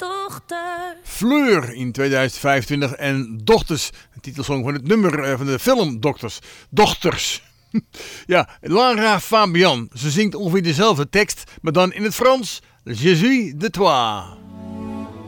dochter. Fleur in 2025 en Dochters, de titelsong van het nummer van de film Dochters. Ja, Lara Fabian, ze zingt ongeveer dezelfde tekst, maar dan in het Frans. Je suis de toi.